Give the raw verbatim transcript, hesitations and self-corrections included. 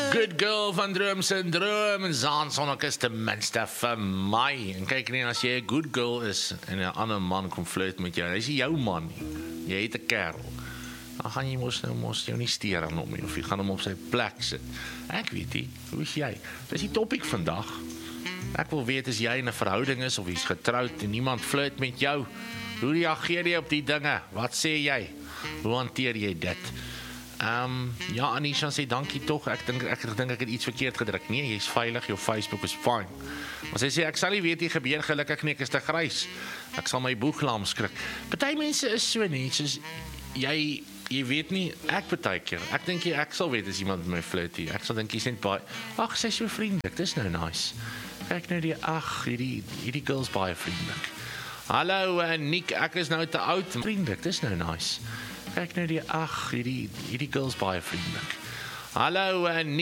Good girl van Droom Syndroom en Zaan Sonnek is ten minste vir my. En kyk nie, as jy 'n good girl is en 'n ander man kom flirt met jou, dis nie jou man nie. Jy het 'n kerel. Dan gaan jy mos nou mos jou nie steur aan hom nie, of jy gaan hom op sy plek sit. Ek weet nie, hoe is jy? Dis die topik vandag. Ek wil weet, as jy in 'n verhouding is, of jy's getroud en niemand flirt met jou, hoe reageer jy op die dinge? Wat sê jy? Hoe hanteer jy dit? Um, ja, Anisha sê dankie tog. Ek dink ek dink ek het iets verkeerd gedruk. Nee, jy's veilig, jou Facebook is fine. Maar sy sê ek sal nie weet hier gebeur gelukkig nie, ek is te grys. Ek sal my boeglam skrik. Party mense is so net soos jy jy weet nie, ek baie keer. Ek dink jy ek sal weet as iemand met my flirty. Ek sal dink jy's net baie, ag, sy's so vriendelik. Dis nou nice. Kyk nou die ag, hierdie hierdie girl's baie vriendelik. Hallo uh, Nick, ek is nou te oud. Vriendelik, dis nou nice. Kyk nou die ag, hierdie hierdie girl's baie vriendelik. Hallo uh, Nick.